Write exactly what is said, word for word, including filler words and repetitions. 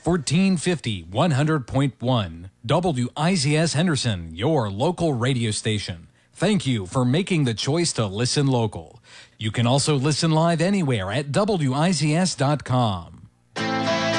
fourteen fifty, one hundred point one. W I Z S Henderson, your local radio station. Thank you for making the choice to listen local. You can also listen live anywhere at W I Z S dot com.